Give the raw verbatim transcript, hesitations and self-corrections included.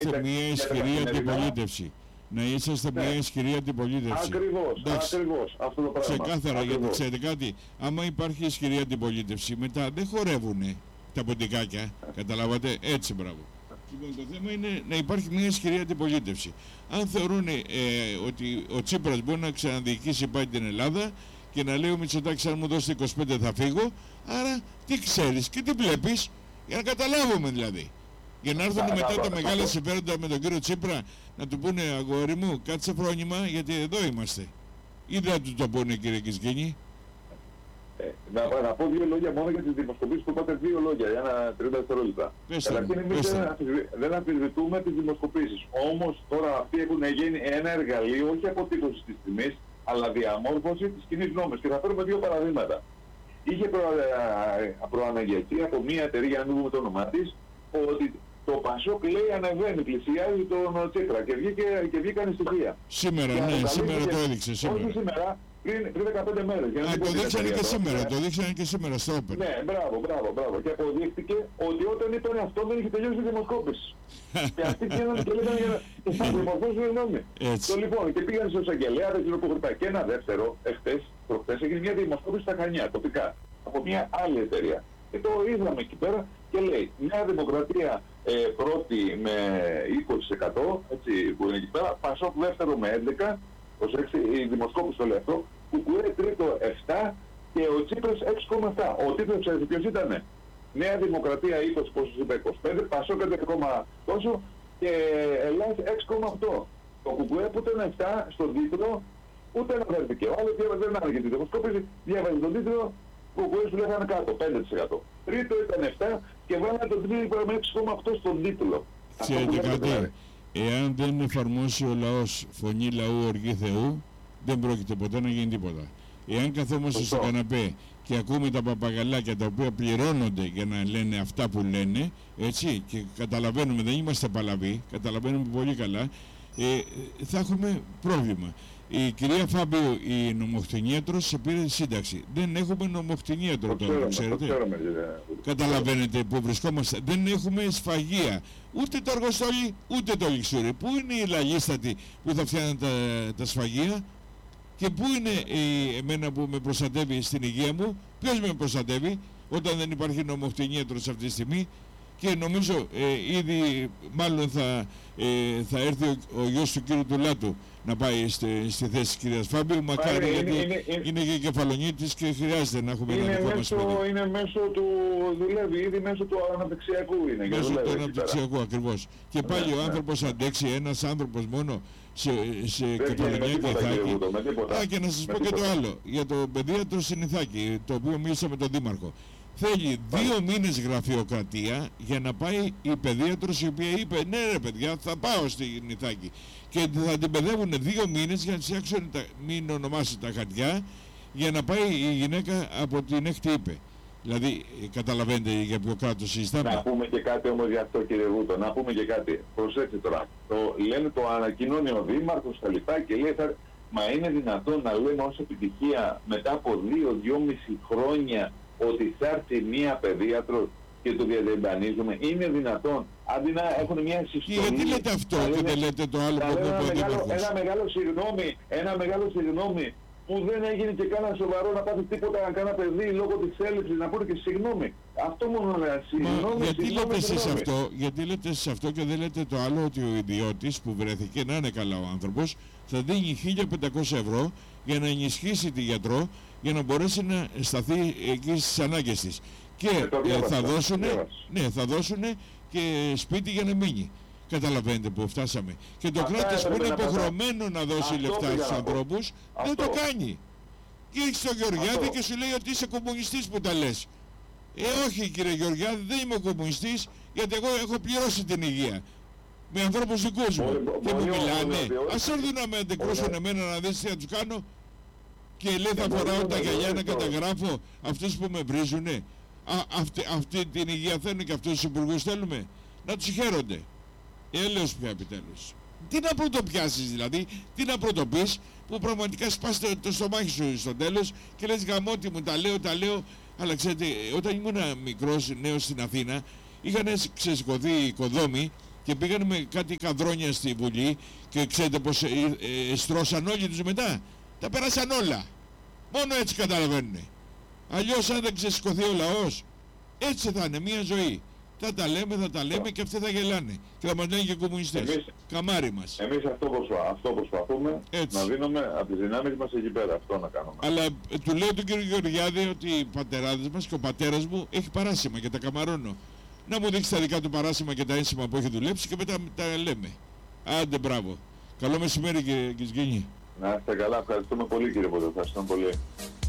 μια ισχυρή αντιπολίτευση. Να είσαστε ναι. μια ισχυρή αντιπολίτευση. Ακριβώς, ακριβώς αυτό το πράγμα. Ξεκάθαρα, ακριβώς. Γιατί ξέρετε κάτι, άμα υπάρχει ισχυρή αντιπολίτευση, μετά δεν χορεύουνε τα ποντικάκια, καταλάβατε, έτσι μπράβο. Λοιπόν, το θέμα είναι να υπάρχει μια ισχυρή αντιπολίτευση. Αν θεωρούν ε, ότι ο Τσίπρας μπορεί να ξαναδιοικήσει πάλι την Ελλάδα και να λέει ο Μητσοτάκης αν μου δώσετε είκοσι πέντε θα φύγω, άρα τι ξέρεις και τι βλέπεις, για να καταλάβουμε δηλαδή. Για να έρθουν μετά τα μεγάλα συμφέροντα με τον κύριο Τσίπρα να του πούνε αγόρι μου κάτσε φρόνημα γιατί εδώ είμαστε. Ή δεν του το πούνε κύριε Κισκίνη. Ε, να, να πω δύο λόγια μόνο για τις δημοσκοπήσεις που είπατε, δύο λόγια για ένα τριάντα δευτερόλεπτα. Καταρχήν εμείς δεν, δεν αμφισβητούμε τις δημοσκοπήσεις. Όμως τώρα αυτοί έχουν γίνει ένα εργαλείο όχι αποτύπωση της τιμής αλλά διαμόρφωση της κοινής νόμης. Και θα φέρουμε δύο παραδείγματα. Είχε προ, προαναγγελθεί από μια εταιρεία, για να μην πούμε το όνομά της, ότι το Πασόκ λέει ανεβαίνει, πλησιάζει τον Τσίπρα και, βγήκε, και βγήκαν στοιχεία. Σήμερα, και ναι, σήμερα το έδειξε. Σήμερα. Όχι σήμερα, πριν, πριν δεκαπέντε μέρες. Α, το δείξανε και σήμερα, ναι. το δείξανε και σήμερα στο Όπεν. Ναι, μπράβο, μπράβο, μπράβο. Και αποδείχτηκε ότι όταν είπαν αυτό δεν είχε τελειώσει η δημοσκόπηση. Και αυτοί πήγαιναν και λέγανε για να δημορφώσουν γνώμη. Το λοιπόν, και πήγαν στο εισαγγελέα, δεν ξέρω πού χρειάζεται. Και ένα δεύτερο, εχθές, προχθές, έγινε μια δημοσκόπηση στα Χανιά, τοπικά, από μια άλλη εταιρεία. Και το είδαμε εκεί πέρα και λέει Νέα Δημοκρατία ε, πρώτη με είκοσι τοις εκατό, έτσι που είναι εκεί πέρα, Πασόκ δεύτερο με έντεκα, προσέξτε, η δημοσκόπηση το λέει αυτό, Κουκουέ τρίτο επτά και ο Τσίπρας έξι κόμμα επτά. Ο τίτλος ξέρετε ποιος ήτανε? Νέα Δημοκρατία είκοσι, πόσο είπε, είκοσι πέντε, Πασόκ έντεκα τόσο και Ελλάδα έξι κόμμα οκτώ. Το Κουκουέ που ήταν επτά στον τίτλο ούτε αναφέρθηκε. Ο άλλος δεν άνοιγε τη δημοσκόπηση, διάβαζε τον τίτλο, που που λέγανε κάτω, πέντε τοις εκατό. Τρίτο ήταν επτά και βάλανε τον τρίτο με έξι κόμμα οκτώ στον τίτλο. Ξέρετε κάτι, εάν δεν εφαρμόσει ο λαός φωνή λαού οργή Θεού, δεν πρόκειται ποτέ να γίνει τίποτα. Εάν καθόμαστε στο καναπέ και ακούμε τα παπαγαλάκια τα οποία πληρώνονται για να λένε αυτά που λένε, έτσι, και καταλαβαίνουμε, δεν είμαστε παλαβοί, καταλαβαίνουμε πολύ καλά, ε, θα έχουμε πρόβλημα. Η κυρία Φάμπιο, η νομοκτηνίατρος, σε πήρε σύνταξη. Δεν έχουμε νομοκτηνίατρο τώρα, το ξέρετε. Το ξέρουμε, καταλαβαίνετε που βρισκόμαστε. Δεν έχουμε σφαγεία. Ούτε το αργοστόλι, ούτε το λιξούρι. Πού είναι οι λαγίστατοι που θα φτιάχνουν τα, τα σφαγεία και πού είναι η, εμένα που με προστατεύει στην υγεία μου. Ποιος με προστατεύει όταν δεν υπάρχει νομοκτηνίατρος αυτή τη στιγμή. Και νομίζω ε, ήδη μάλλον θα, ε, θα έρθει ο, ο γιος του κύριου Τουλάτου να πάει στη, στη θέση της κυρίας Φάμπιου, μακάρι, είναι, γιατί είναι, είναι, είναι και κεφαλονίτης και χρειάζεται να έχουμε είναι ένα δικό μέσω, μας παιδί. Είναι μέσω του, δουλεύει ήδη μέσω του αναπτυξιακού είναι. Μέσω του αναπτυξιακού ακριβώς. Και πάλι ναι, ο άνθρωπος ναι, αντέξει, ένας άνθρωπος μόνο σε, σε κεφαλονιά και Ιθάκη. Α, και να σας πω και το άλλο, για το παιδίατρο στην Ιθάκη, το οποίο μίλησα με τον Δήμαρχο. Θέλει δύο μήνες γραφειοκρατία για να πάει η παιδίατρος η οποία είπε ναι ρε παιδιά θα πάω στην Ιθάκη και θα την παιδεύουν δύο μήνες για να φτιάξουν, μην ονομάσει τα χαρτιά, για να πάει η γυναίκα από την έκτη είπε. Δηλαδή καταλαβαίνετε για ποιο κράτος συζητάμε. Να πούμε και κάτι όμως για αυτό κύριε Βούτο, να πούμε και κάτι. Προσέξτε τώρα, το, λένε το ανακοινώνει ο Δήμαρχος τα λοιπά και λέει θα, μα είναι δυνατόν να λέμε ως επιτυχία μετά από δύο δυόμισι χρόνια ότι θα έρθει μία παιδίατρος και το διαδεμπανίζουμε? Είναι δυνατόν? Αντί να έχουν μια συστολή... Και γιατί λέτε αυτό και λένε, δεν λέτε το άλλο που ένα, μεγάλο, ένα μεγάλο συγγνώμη, ένα μεγάλο συγγνώμη που δεν έγινε και κάνα σοβαρό να πάθει τίποτα να κάνα παιδί λόγω της έλλειψης, να πούνε και συγγνώμη. Αυτό μόνο λέει, συγγνώμη, γιατί συγγνώμη, λέτε εσείς συγγνώμη. αυτό, γιατί λέτε εσείς αυτό και δεν λέτε το άλλο, ότι ο ιδιώτης που βρέθηκε, να είναι καλά ο άνθρωπος, θα δίνει χίλια πεντακόσια ευρώ για να ενισχύσει τη γιατρό για να μπορέσει να σταθεί εκεί στις ανάγκες της. Και ε, ε, θα δώσουνε, ναι, θα δώσουνε και σπίτι για να μείνει. Καταλαβαίνετε που φτάσαμε. Και το κράτος που είναι υποχρεωμένο να δώσει αυτό λεφτά στους ανθρώπους δεν το κάνει. Και έχεις τον Γεωργιάδη και σου λέει ότι είσαι κομμουνιστής που τα λες. Ε όχι κύριε Γεωργιάδη, δεν είμαι κομμουνιστής, γιατί εγώ έχω πληρώσει την υγεία με ανθρώπους δικούς μου. Και μου μιλάνε, ας έρθουν να με αντικρούσουν εμένα να δεις τι θα τους κάνω. Και λέει θα φοράω τα γυαλιά να καταγράφω αυτούς που με βρίζουνε. Α, αυτή, αυτή την υγεία θέλουν και αυτούς τους υπουργούς θέλουμε. Να τους χαίρονται. Έλεος πια επιτέλους. Τι να πρωτοπιάσεις δηλαδή, τι να πρωτοπείς που πραγματικά σπάστε το στομάχι σου στο τέλος και λες γαμώτι μου τα λέω, τα λέω. Αλλά ξέρετε, όταν ήμουν μικρός νέος στην Αθήνα, είχαν ξεσηκωθεί οι οικοδόμοι και πήγαν με κάτι καδρόνια στη Βουλή και ξέρετε πως ε, ε, στρώσαν όλοι τους μετά. Τα πέρασαν όλα. Μόνο έτσι καταλαβαίνουν. Αλλιώς αν δεν ξεσηκωθεί ο λαός, έτσι θα είναι μια ζωή. Θα τα λέμε, θα τα λέμε και αυτοί θα γελάνε. Και θα μας λένε και κομμουνιστές. Εμείς, Καμάρι μας. Εμείς αυτό, προσπα, αυτό προσπαθούμε, έτσι. Να δίνουμε από τις δυνάμεις μας εκεί πέρα. Αυτό να κάνουμε. Αλλά ε, του λέω τον κύριο Γεωργιάδη ότι οι πατεράδες μας και ο πατέρας μου έχει παράσημα και τα καμαρώνω. Να μου δείξει τα δικά του παράσημα και τα ένσημα που έχει δουλέψει και μετά τα λέμε. Άντε μπράβο. Καλό μεσημέρι κύριε Κισγίνη. Να είστε καλά. Ευχαριστούμε πολύ κύριε Ποδέ. Ευχαριστούμε πολύ.